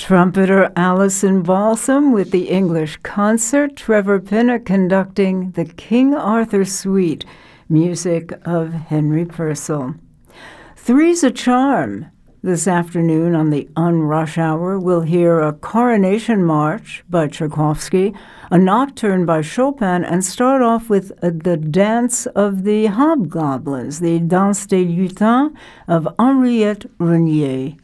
Trumpeter Alison Balsam with the English Concert, Trevor Pinnock conducting the King Arthur Suite, music of Henry Purcell. Three's a Charm. This afternoon on the Unrush Hour, we'll hear a Coronation March by Tchaikovsky, a Nocturne by Chopin, and start off with the Dance of the Hobgoblins, the Danse des Lutins of Henriette Renier.